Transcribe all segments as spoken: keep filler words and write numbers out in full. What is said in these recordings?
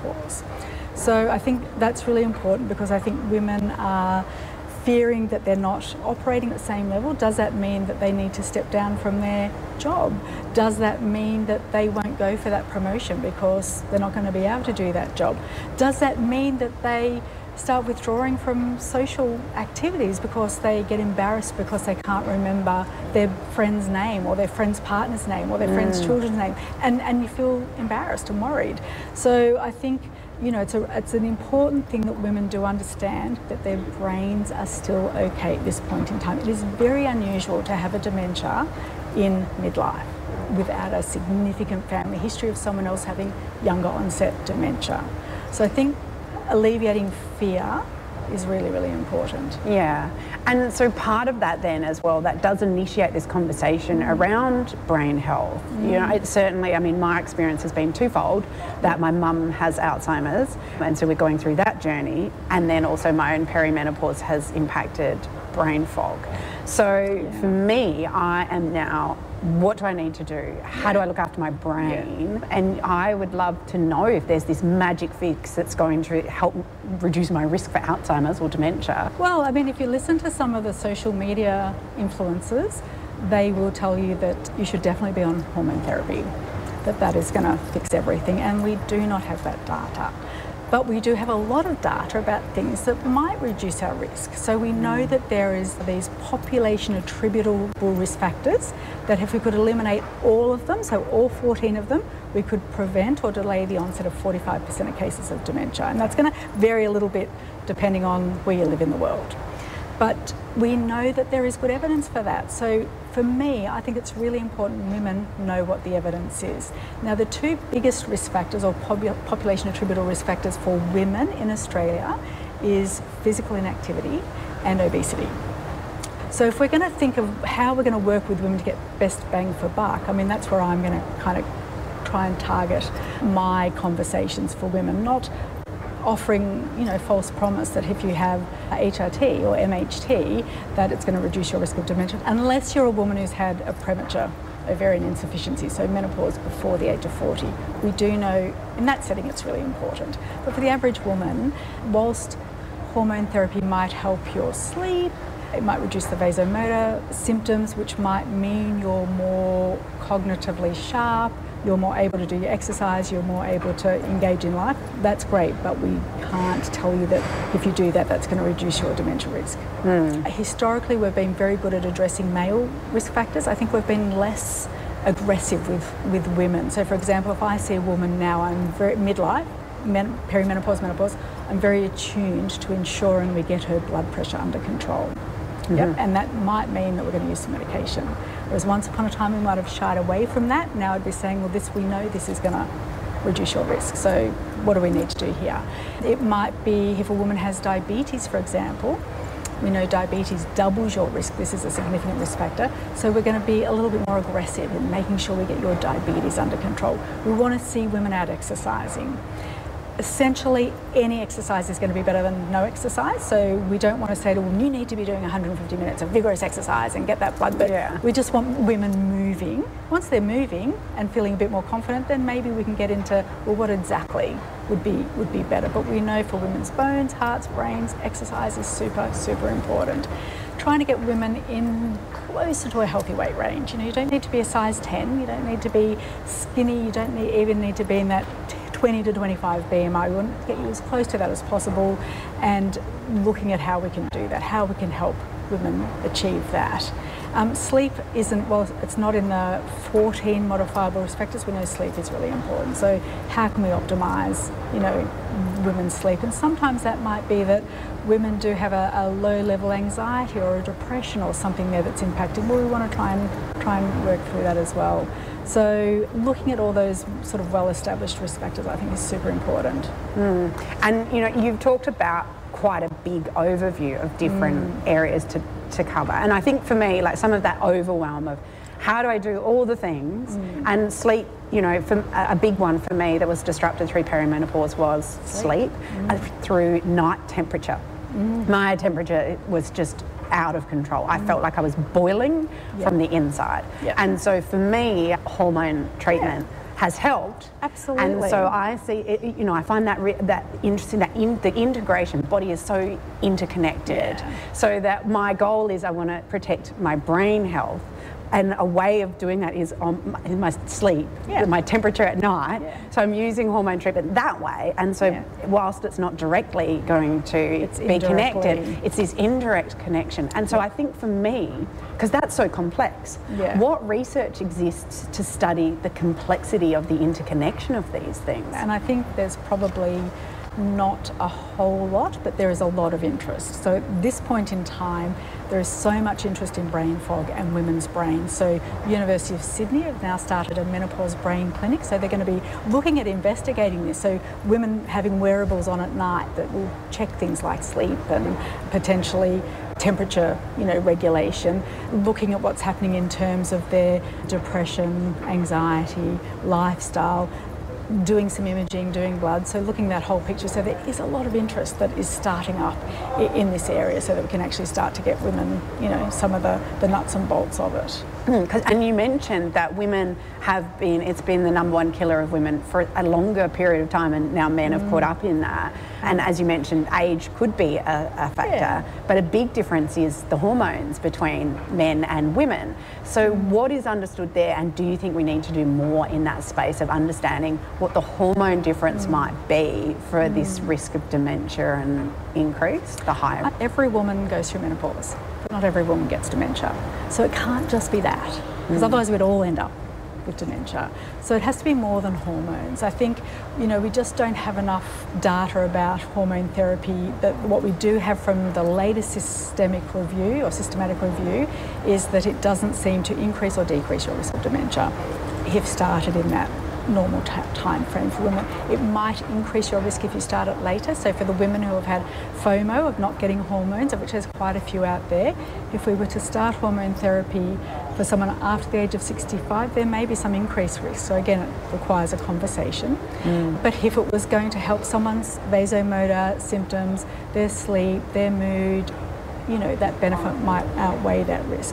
menopause. So I think that's really important, because I think women are fearing that they're not operating at the same level. Does that mean that they need to step down from their job? Does that mean that they won't go for that promotion because they're not going to be able to do that job? Does that mean that they start withdrawing from social activities because they get embarrassed because they can't remember their friend's name or their friend's partner's name or their mm. friend's children's name, and, and you feel embarrassed and worried? So I think, you know, it's, a, it's an important thing that women do understand, that their brains are still okay at this point in time. It is very unusual to have a dementia in midlife without a significant family history of someone else having younger onset dementia. So I think alleviating fear is really, really important. Yeah, and so part of that then as well, that does initiate this conversation mm. around brain health. Mm. You know, it's certainly, I mean, my experience has been twofold, that my mum has Alzheimer's, and so we're going through that journey, and then also my own perimenopause has impacted brain fog. So yeah. for me, I am now, what do I need to do? How do I look after my brain? Yeah. And I would love to know if there's this magic fix that's going to help reduce my risk for Alzheimer's or dementia. Well, I mean, if you listen to some of the social media influencers, they will tell you that you should definitely be on hormone therapy, that that is going to fix everything, and we do not have that data. But we do have a lot of data about things that might reduce our risk. So we know mm. that there is these population attributable risk factors that if we could eliminate all of them, so all fourteen of them, we could prevent or delay the onset of forty-five percent of cases of dementia. And that's going to vary a little bit depending on where you live in the world. But we know that there is good evidence for that. So for me, I think it's really important women know what the evidence is. Now, the two biggest risk factors, or population attributable risk factors for women in Australia, is physical inactivity and obesity. So if we're going to think of how we're going to work with women to get best bang for buck, I mean, that's where I'm going to kind of try and target my conversations for women, not offering, you know, false promise that if you have H R T or M H T that it's going to reduce your risk of dementia, unless you're a woman who's had a premature ovarian insufficiency, so menopause before the age of forty. We do know in that setting it's really important. But for the average woman, whilst hormone therapy might help your sleep, it might reduce the vasomotor symptoms, which might mean you're more cognitively sharp, you're more able to do your exercise, you're more able to engage in life. That's great, but we can't tell you that if you do that, that's going to reduce your dementia risk. Mm. Historically, we've been very good at addressing male risk factors. I think we've been less aggressive with, with women. So for example, if I see a woman now, I'm very midlife, men, perimenopause, menopause, I'm very attuned to ensuring we get her blood pressure under control. Mm-hmm. Yep. And that might mean that we're going to use some medication. Whereas once upon a time we might have shied away from that. Now I'd be saying, well, this we know this is going to reduce your risk. So what do we need to do here? It might be if a woman has diabetes, for example. We know diabetes doubles your risk. This is a significant risk factor. So we're going to be a little bit more aggressive in making sure we get your diabetes under control. We want to see women out exercising. Essentially, any exercise is going to be better than no exercise. So we don't want to say to women, you need to be doing one hundred fifty minutes of vigorous exercise and get that blood. But yeah. we just want women moving. Once they're moving and feeling a bit more confident, then maybe we can get into, well, what exactly would be would be better. But we know for women's bones, hearts, brains, exercise is super, super important. Trying to get women in closer to a healthy weight range. You know, you don't need to be a size ten. You don't need to be skinny. You don't need, even need to be in that twenty to twenty-five B M I. We want to get you as close to that as possible, and looking at how we can do that, how we can help women achieve that. Um, sleep isn't, well, it's not in the fourteen modifiable risk factors. We know sleep is really important. So how can we optimise, you know, women's sleep? And sometimes that might be that women do have a, a low level anxiety or a depression or something there that's impacting. Well, we want to try and try and work through that as well. So looking at all those sort of well-established risk factors, I think, is super important. Mm. And you know, you've talked about quite a big overview of different mm. areas to, to cover. And I think for me, like some of that overwhelm of how do I do all the things, mm. and sleep, you know, for, a big one for me that was disrupted through perimenopause was sleep, sleep mm. uh, through night temperature. Mm. My temperature was just out of control. I felt like I was boiling yeah. from the inside. Yeah. And so for me, hormone treatment has helped. Absolutely. And so I see, it, you know, I find that re that interesting, that in, the integration, body is so interconnected. Yeah. So that my goal is I want to protect my brain health. And a way of doing that is on my, in my sleep, Yeah. my temperature at night. Yeah. So I'm using hormone treatment that way. And so Yeah. whilst it's not directly going to It's be connected, indirectly. it's this indirect connection. And so I think for me, because that's so complex, Yeah. what research exists to study the complexity of the interconnection of these things? And I think there's probably not a whole lot, but there is a lot of interest. So at this point in time, there is so much interest in brain fog and women's brains. So University of Sydney have now started a menopause brain clinic, so they're going to be looking at investigating this. So women having wearables on at night that will check things like sleep and potentially temperature, you know, regulation, looking at what's happening in terms of their depression, anxiety, lifestyle, doing some imaging, doing blood, so looking at that whole picture. So there is a lot of interest that is starting up in this area so that we can actually start to get women, you know, some of the, the nuts and bolts of it. Mm, and you mentioned that women have been, it's been the number one killer of women for a longer period of time, and now men have mm. caught up in that. And as you mentioned, age could be a, a factor, yeah. but a big difference is the hormones between men and women. So mm. what is understood there, and do you think we need to do more in that space of understanding what the hormone difference mm. might be for mm. this risk of dementia and increase, the higher? Not every woman goes through menopause, but not every woman gets dementia. So it can't just be that, because mm. otherwise we'd all end up with dementia. So it has to be more than hormones. I think, you know, we just don't have enough data about hormone therapy. That what we do have from the latest systemic review or systematic review is that it doesn't seem to increase or decrease your risk of dementia if started in that normal time frame for women. It might increase your risk if you start it later. So for the women who have had FOMO of not getting hormones, of which there's quite a few out there, if we were to start hormone therapy for someone after the age of sixty-five, there may be some increased risk. So again, it requires a conversation. Mm. But if it was going to help someone's vasomotor symptoms, their sleep, their mood, you know, that benefit might outweigh that risk.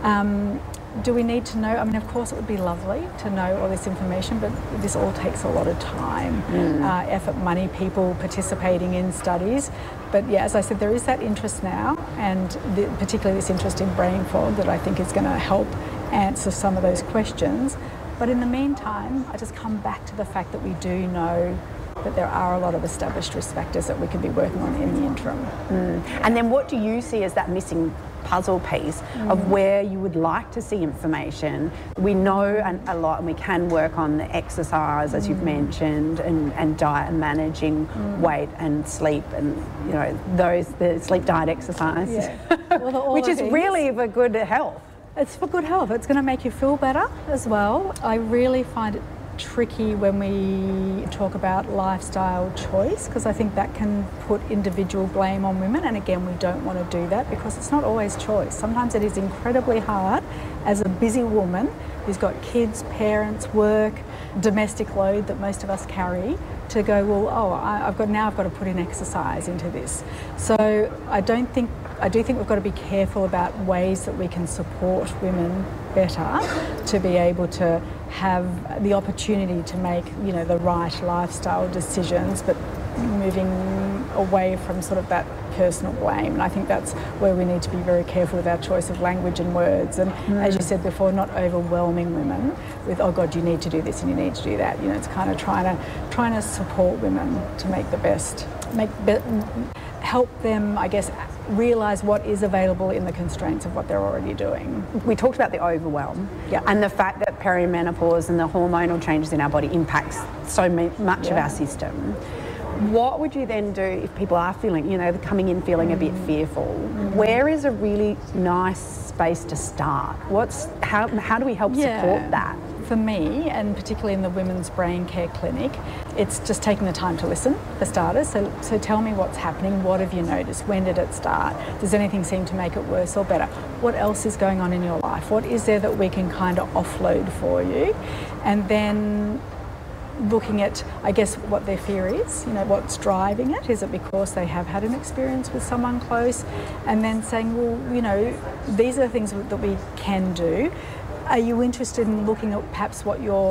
Um, Do we need to know? I mean, of course, it would be lovely to know all this information, but this all takes a lot of time, mm. uh, effort, money, people participating in studies. But yeah, as I said, there is that interest now, and the, particularly this interest in brain fog that I think is going to help answer some of those questions. But in the meantime, I just come back to the fact that we do know that there are a lot of established risk factors that we can be working on in the interim. Mm. And then what do you see as that missing puzzle piece mm. of where you would like to see information? We know an, a lot, and we can work on the exercise, as mm. you've mentioned, and, and diet and managing mm. weight and sleep, and you know those the sleep, diet, exercise, yeah. well, the, which is things. really for good health. It's for good health. It's going to make you feel better as well. I really find it tricky when we talk about lifestyle choice, because I think that can put individual blame on women, and again, we don't want to do that because it's not always choice. Sometimes it is incredibly hard as a busy woman who's got kids, parents, work, domestic load that most of us carry, to go, well, oh, I, I've got now I've got to put in exercise into this. So I don't think I do think we've got to be careful about ways that we can support women better to be able to have the opportunity to make, you know, the right lifestyle decisions, but moving away from sort of that personal blame. And I think that's where we need to be very careful with our choice of language and words. And mm. as you said before, not overwhelming women with, oh God, you need to do this and you need to do that. You know, it's kind of trying to trying to support women to make the best, make be, help them, I guess, realise what is available in the constraints of what they're already doing. We talked about the overwhelm, yeah. and the fact that perimenopause and the hormonal changes in our body impacts so much yeah. of our system. What would you then do if people are feeling, you know, they're coming in feeling mm. a bit fearful? Mm. Where is a really nice space to start? What's how how do we help yeah. support that? For me, and particularly in the Women's Brain Care Clinic, it's just taking the time to listen, for starters. So, so tell me what's happening, what have you noticed, when did it start, does anything seem to make it worse or better, what else is going on in your life, what is there that we can kind of offload for you, and then looking at, I guess, what their fear is, you know, what's driving it. Is it because they have had an experience with someone close? And then saying, well, you know, these are the things that we can do. Are you interested in looking at perhaps what your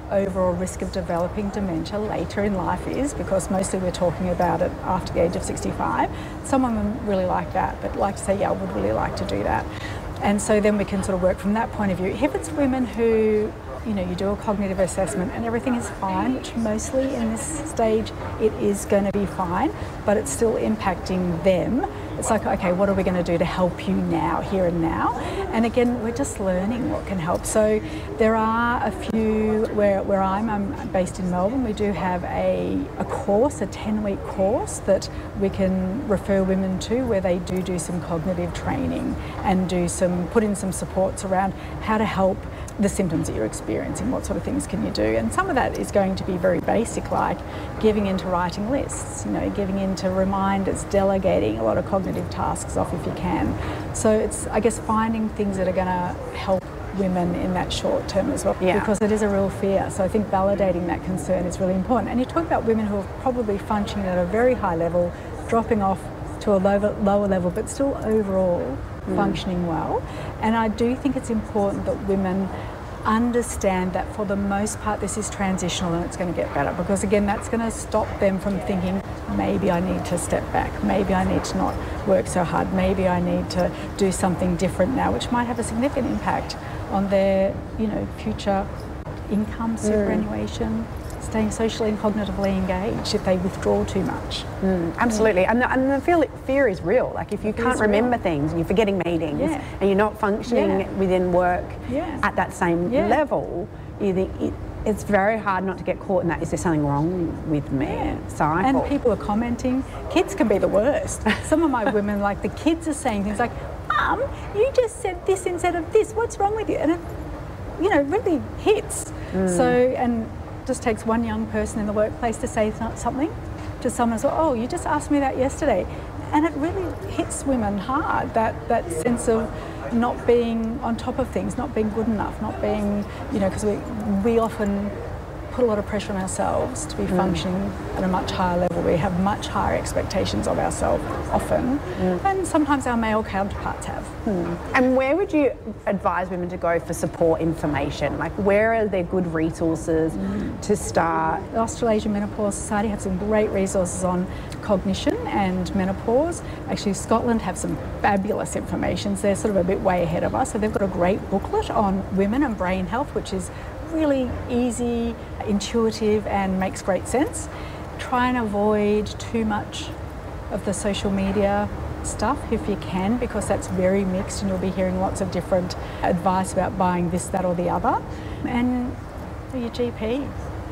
overall risk of developing dementia later in life is, because mostly we're talking about it after the age of sixty-five. Some women really like that, but like to say, yeah, I would really like to do that. And so then we can sort of work from that point of view. If it's women who, you know, you do a cognitive assessment and everything is fine, which mostly in this stage it is going to be fine, but it's still impacting them. It's like, okay, what are we going to do to help you now, here and now? And again, we're just learning what can help. So there are a few, where, where I'm, I'm based in Melbourne, we do have a, a course, a ten-week course that we can refer women to, where they do do some cognitive training and do some, put in some supports around how to help the symptoms that you're experiencing, what sort of things can you do. And some of that is going to be very basic, like giving into writing lists, you know, giving into reminders, delegating a lot of cognitive tasks off if you can. So it's, I guess, finding things that are going to help women in that short term as well, yeah. because it is a real fear. So I think validating that concern is really important. And you talk about women who are probably functioning at a very high level, dropping off to a lower, lower level, but still overall mm. functioning well. And I do think it's important that women understand that for the most part this is transitional and it's going to get better, because again, that's going to stop them from thinking, maybe I need to step back, maybe I need to not work so hard, maybe I need to do something different now, which might have a significant impact on their, you know, future income, superannuation, mm. staying socially and cognitively engaged if they withdraw too much. Mm, absolutely. Mm. And the, and the fear, fear is real. Like if you can't remember real. things and you're forgetting meetings yeah. and you're not functioning yeah. within work yeah. at that same yeah. level, you think it, it's very hard not to get caught in that, is there something wrong with me yeah. cycle. And people are commenting. Kids can be the worst. Some of my women, like the kids are saying things like, Mum, you just said this instead of this, what's wrong with you? And it, you know, really hits. Mm. So, and just takes one young person in the workplace to say something to someone as well, oh, you just asked me that yesterday. And it really hits women hard, that, that sense of not being on top of things, not being good enough, not being, you know, because we, we often put a lot of pressure on ourselves to be mm. functioning at a much higher level. We have much higher expectations of ourselves often, mm. and sometimes our male counterparts have. Mm. And where would you advise women to go for support information? Like, where are there good resources mm. to start? The Australasian Menopause Society have some great resources on cognition and menopause. Actually, Scotland have some fabulous information. They're sort of a bit way ahead of us. So they've got a great booklet on women and brain health, which is really easy, intuitive, and makes great sense. Try and avoid too much of the social media stuff if you can, because that's very mixed and you'll be hearing lots of different advice about buying this, that or the other. And your G P.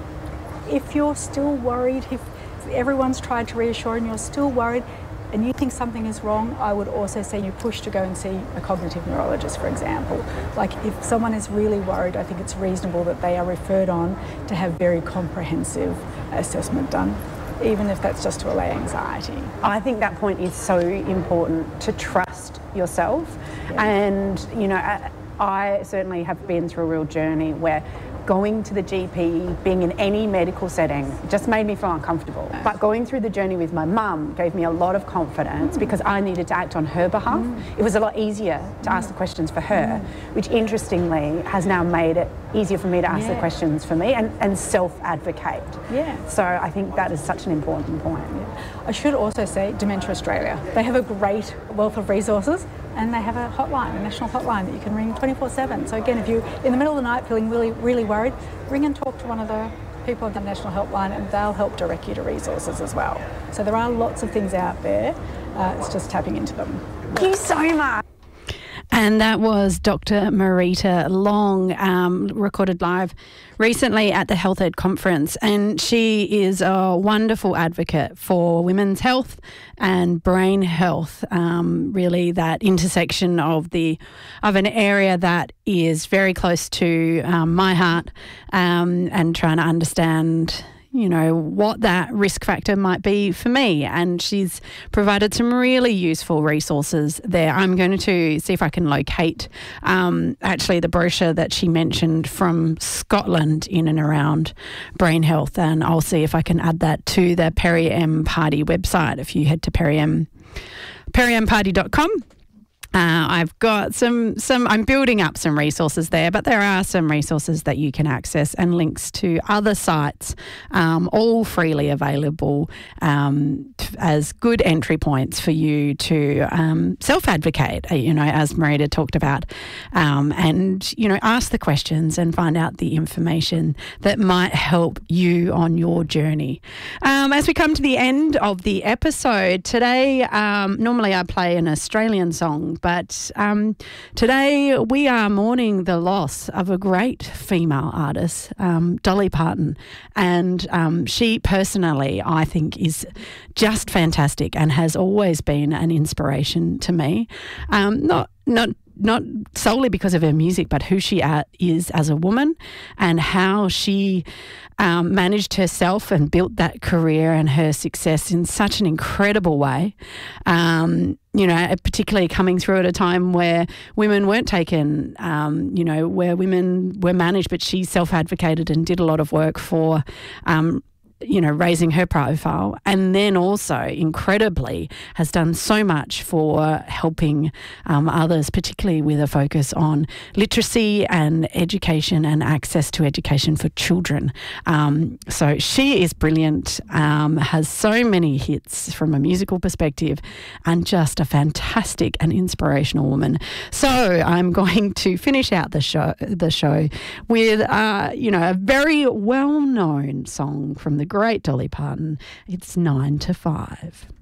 If you're still worried, if everyone's tried to reassure and you're still worried and you think something is wrong, I would also say you push to go and see a cognitive neurologist, for example. Like if someone is really worried, I think it's reasonable that they are referred on to have very comprehensive assessment done, even if that's just to allay anxiety. I think that point is so important, to trust yourself. Yeah. And, you know, I, I certainly have been through a real journey where going to the G P, being in any medical setting, just made me feel uncomfortable. But going through the journey with my mum gave me a lot of confidence mm. because I needed to act on her behalf. Mm. It was a lot easier to mm. ask the questions for her, mm. which interestingly has now made it easier for me to ask yeah. the questions for me and, and self-advocate. Yeah. So I think that is such an important point. Yeah. I should also say Dementia Australia. They have a great wealth of resources, and they have a hotline, a national hotline that you can ring twenty-four seven. So again, if you're in the middle of the night feeling really, really worried, ring and talk to one of the people at the national helpline and they'll help direct you to resources as well. So there are lots of things out there. Uh, it's just tapping into them. Thank you so much. And that was Doctor Marita Long, um, recorded live recently at the Health Ed Conference. And she is a wonderful advocate for women's health and brain health, um, really that intersection of the of an area that is very close to um, my heart, um, and trying to understand, you know, what that risk factor might be for me. And she's provided some really useful resources there. I'm going to see if I can locate um, actually the brochure that she mentioned from Scotland in and around brain health, and I'll see if I can add that to the Perry M Party website. If you head to Perry M, perry m party dot com, Uh, I've got some, some, I'm building up some resources there, but there are some resources that you can access and links to other sites, um, all freely available um, t- as good entry points for you to um, self-advocate, uh, you know, as Marita talked about, um, and, you know, ask the questions and find out the information that might help you on your journey. Um, as we come to the end of the episode today, um, normally I play an Australian song, but um, today we are mourning the loss of a great female artist, um, Dolly Parton. And um, she personally, I think, is just fantastic and has always been an inspiration to me. Um, not not not solely because of her music, but who she uh, is as a woman and how she um, managed herself and built that career and her success in such an incredible way. Um, you know, particularly coming through at a time where women weren't taken, um, you know, where women were managed, but she self-advocated and did a lot of work for um you know, raising her profile, and then also incredibly has done so much for helping um, others, particularly with a focus on literacy and education and access to education for children. Um, so she is brilliant, um, has so many hits from a musical perspective, and just a fantastic and inspirational woman. So I'm going to finish out the show, the show with, uh, you know, a very well-known song from the great Dolly Parton. It's nine to five.